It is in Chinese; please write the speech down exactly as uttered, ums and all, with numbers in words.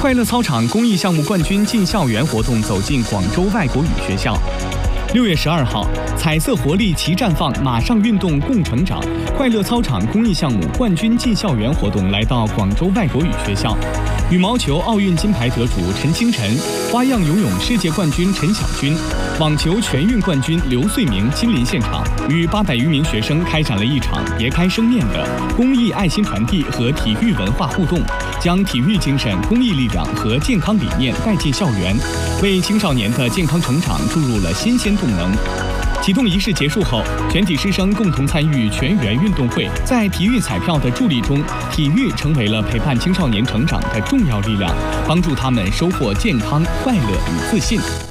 快乐操场公益项目冠军进校园活动走进广州外国语学校。六月十二号，彩色活力齐绽放，马上运动共成长。快乐操场公益项目冠军进校园活动来到广州外国语学校。羽毛球奥运金牌得主陈清晨，花样游泳世界冠军陈晓军，网球全运冠军刘穗明亲临现场，与八百余名学生开展了一场别开生面的公益爱心传递和体育文化互动，将体育精神、公益力量和健康理念带进校园，为青少年的健康成长注入了新鲜动能。启动仪式结束后，全体师生共同参与全员运动会。在体育彩票的助力中，体育成为了陪伴青少年成长的重要力量，帮助他们收获健康、快乐与自信。